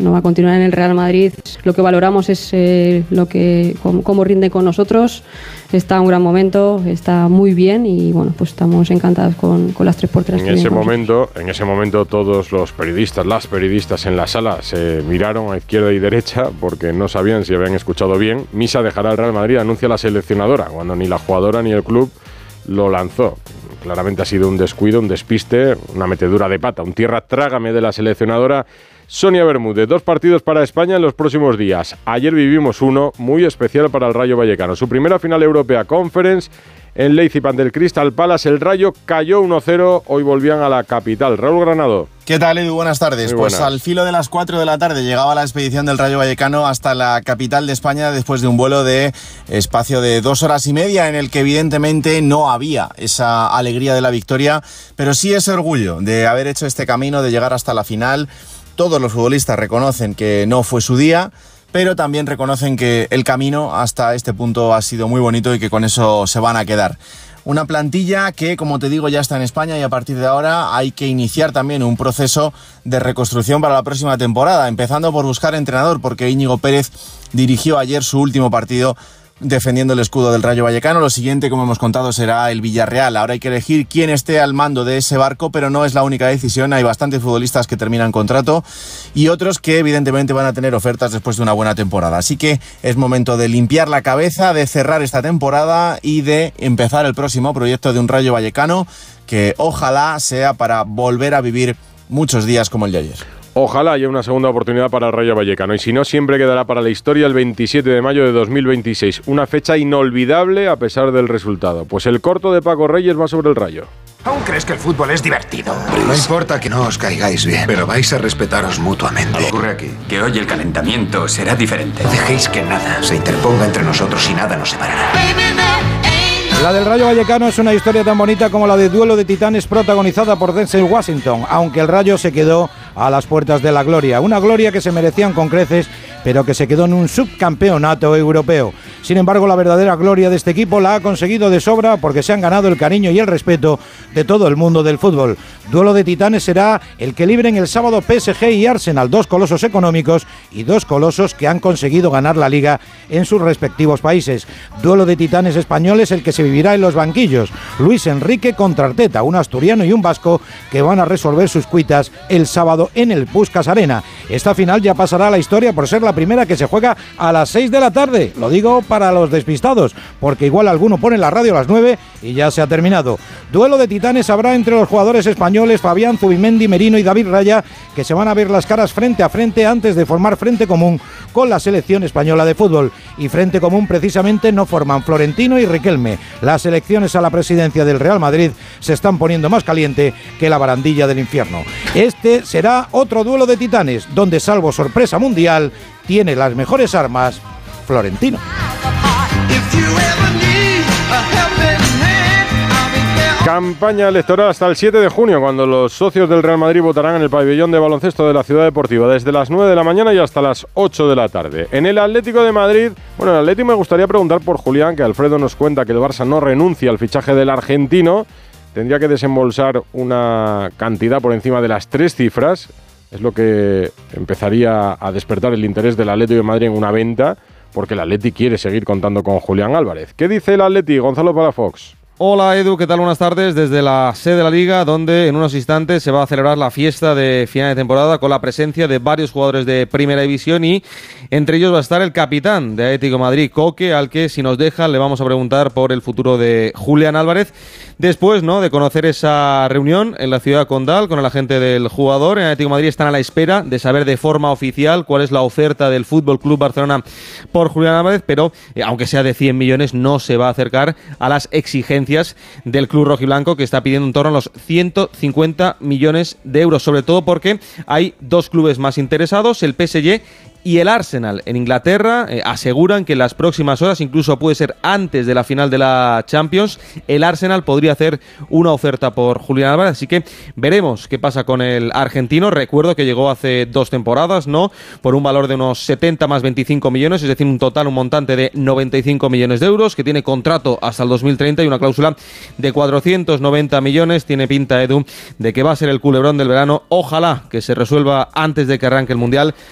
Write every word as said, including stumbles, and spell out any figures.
no va a continuar en el Real Madrid. Lo que valoramos es eh, lo que cómo, cómo rinde con nosotros. Está en un gran momento, está muy bien y bueno, pues estamos encantados con, con las tres porteras. En que ese vienen momento, en ese momento todos los periodistas, las periodistas en la sala se miraron a izquierda y derecha porque no sabían si habían escuchado bien. Misa dejará el Real Madrid, anuncia la seleccionadora, cuando ni la jugadora ni el club lo lanzó. Claramente ha sido un descuido, un despiste, una metedura de pata, un tierra trágame de la seleccionadora Sonia Bermúdez. Dos partidos para España en los próximos días. Ayer vivimos uno muy especial para el Rayo Vallecano. Su primera final europea Conference en Leipzig ante el Crystal Palace. El Rayo cayó uno cero. Hoy volvían a la capital. Raúl Granado. ¿Qué tal, Edu? Buenas tardes. Pues al filo de las cuatro de la tarde llegaba la expedición del Rayo Vallecano hasta la capital de España después de un vuelo de espacio de dos horas y media en el que evidentemente no había esa alegría de la victoria, pero sí ese orgullo de haber hecho este camino, de llegar hasta la final. Todos los futbolistas reconocen que no fue su día, pero también reconocen que el camino hasta este punto ha sido muy bonito y que con eso se van a quedar. Una plantilla que, como te digo, ya está en España y a partir de ahora hay que iniciar también un proceso de reconstrucción para la próxima temporada, empezando por buscar entrenador, porque Íñigo Pérez dirigió ayer su último partido defendiendo el escudo del Rayo Vallecano. Lo siguiente, como hemos contado, será el Villarreal. Ahora hay que elegir quién esté al mando de ese barco, pero no es la única decisión. Hay bastantes futbolistas que terminan contrato y otros que evidentemente van a tener ofertas después de una buena temporada. Así que es momento de limpiar la cabeza, de cerrar esta temporada y de empezar el próximo proyecto de un Rayo Vallecano que ojalá sea para volver a vivir muchos días como el de ayer. Ojalá haya una segunda oportunidad para el Rayo Vallecano y si no, siempre quedará para la historia el veintisiete de mayo de dos mil veintiséis. Una fecha inolvidable a pesar del resultado. Pues el corto de Paco Reyes va sobre el Rayo. ¿Aún crees que el fútbol es divertido? No importa que no os caigáis bien, pero vais a respetaros mutuamente. ¿Qué ocurre aquí? Que hoy el calentamiento será diferente. Dejéis que nada se interponga entre nosotros y nada nos separará. La del Rayo Vallecano es una historia tan bonita como la de Duelo de Titanes protagonizada por Denzel Washington, aunque el Rayo se quedó a las puertas de la gloria. Una gloria que se merecían con creces, pero que se quedó en un subcampeonato europeo. Sin embargo, la verdadera gloria de este equipo la ha conseguido de sobra porque se han ganado el cariño y el respeto de todo el mundo del fútbol. Duelo de Titanes será el que libren el sábado P S G y Arsenal, dos colosos económicos y dos colosos que han conseguido ganar la Liga en sus respectivos países. Duelo de Titanes españoles el que se vivirá en los banquillos. Luis Enrique contra Arteta, un asturiano y un vasco que van a resolver sus cuitas el sábado en el Puskás Arena. Esta final ya pasará a la historia por ser la primera que se juega a las seis de la tarde. Lo digo para los despistados, porque igual alguno pone la radio a las nueve y ya se ha terminado. Duelo de Titanes habrá entre los jugadores españoles Fabián, Zubimendi, Merino y David Raya, que se van a ver las caras frente a frente antes de formar frente común con la selección española de fútbol. Y frente común precisamente no forman Florentino y Riquelme. Las elecciones a la presidencia del Real Madrid se están poniendo más caliente que la barandilla del infierno. Este será otro duelo de titanes, donde salvo sorpresa mundial, tiene las mejores armas Florentino. Campaña electoral hasta el siete de junio, cuando los socios del Real Madrid votarán en el pabellón de baloncesto de la Ciudad Deportiva, desde las nueve de la mañana y hasta las ocho de la tarde. En el Atlético de Madrid, bueno, en el Atlético me gustaría preguntar por Julián, que Alfredo nos cuenta que el Barça no renuncia al fichaje del argentino, tendría que desembolsar una cantidad por encima de las tres cifras, es lo que empezaría a despertar el interés del Atlético de Madrid en una venta, porque el Atlético quiere seguir contando con Julián Álvarez. ¿Qué dice el Atlético? Gonzalo Palafox. Hola Edu, ¿qué tal? Buenas tardes desde la sede de la Liga, donde en unos instantes se va a celebrar la fiesta de final de temporada con la presencia de varios jugadores de Primera División y entre ellos va a estar el capitán de Atlético de Madrid, Coque, al que si nos dejan le vamos a preguntar por el futuro de Julián Álvarez. Después, ¿no?, de conocer esa reunión en la ciudad condal con el agente del jugador, en Atlético de Madrid están a la espera de saber de forma oficial cuál es la oferta del Fútbol Club Barcelona por Julián Álvarez, pero eh, aunque sea de cien millones no se va a acercar a las exigencias del club rojiblanco, que está pidiendo en torno a los ciento cincuenta millones de euros, sobre todo porque hay dos clubes más interesados, el P S G y el Arsenal en Inglaterra. Eh, aseguran que en las próximas horas, incluso puede ser antes de la final de la Champions, el Arsenal podría hacer una oferta por Julián Álvarez, así que veremos qué pasa con el argentino. Recuerdo que llegó hace dos temporadas, ¿no?, por un valor de unos setenta más veinticinco millones, es decir, un total, un montante de noventa y cinco millones de euros, que tiene contrato hasta el dos mil treinta y una cláusula de cuatrocientos noventa millones. Tiene pinta, Edu, de que va a ser el culebrón del verano. Ojalá que se resuelva antes de que arranque el Mundial